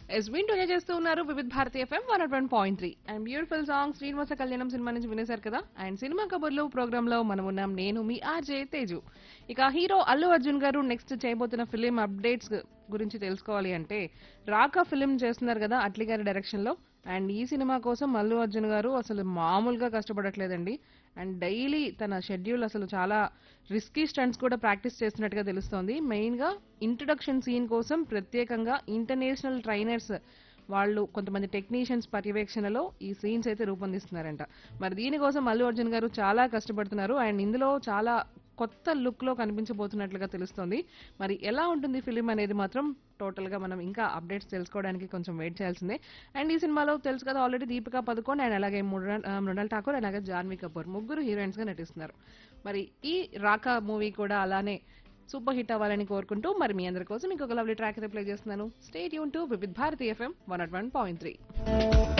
Yes వింటూనే చేస్తూ ఉన్నారు Vividh Bharati FM 101.3 and beautiful song Srinivasa Kalyanam cinema నుంచి వినేశారు కదా. అండ్ సినిమా కబుర్లు ప్రోగ్రామ్ లో మనం ఉన్నాం, నేను మీ ఆర్జే తేజు. ఇక హీరో అల్లు అర్జున్ గారు నెక్స్ట్ చేయబోతున్న ఫిలిం అప్డేట్స్ గురించి తెలుసుకోవాలి అంటే, రాకా ఫిలిం చేస్తున్నారు కదా అట్లీ గారి డైరెక్షన్ లో. అండ్ ఈ సినిమా కోసం అల్లు అర్జున్ గారు అసలు మామూలుగా కష్టపడట్లేదండి. అండ్ డైలీ తన షెడ్యూల్ అసలు చాలా రిస్కీ స్టంట్స్ కూడా ప్రాక్టీస్ చేస్తున్నట్టుగా తెలుస్తోంది. మెయిన్ గా ఇంట్రడక్షన్ సీన్ కోసం ప్రత్యేకంగా ఇంటర్నేషనల్ ట్రైనర్స్ వాళ్ళు కొంతమంది టెక్నీషియన్స్ పర్యవేక్షణలో ఈ సీన్స్ అయితే రూపొందిస్తున్నారంట. మరి దీనికోసం అల్లు అర్జున్ గారు చాలా కష్టపడుతున్నారు. అండ్ ఇందులో చాలా కొత్త లుక్ లో కనిపించబోతున్నట్లుగా తెలుస్తోంది. మరి ఎలా ఉంటుంది ఫిలిం అనేది మాత్రం టోటల్ గా మనం ఇంకా అప్డేట్స్ తెలుసుకోవడానికి కొంచెం వెయిట్ చేయాల్సిందే. అండ్ ఈ సినిమాలో తెలుసు కదా ఆల్రెడీ దీపికా పదుకోన్ అండ్ అలాగే మృణాల్ ఠాకూర్ అలాగే జాన్వీ కపూర్ ముగ్గురు హీరోయిన్స్ గా నటిస్తున్నారు. మరి ఈ రాకా మూవీ కూడా అలానే సూపర్ హిట్ అవ్వాలని కోరుకుంటూ మరి మీ అందరి కోసం ఇంకొక లవ్లీ ట్రాక్ అయితే ప్లే చేస్తున్నాను. Stay tune to Vividh Bharati FM 101.3.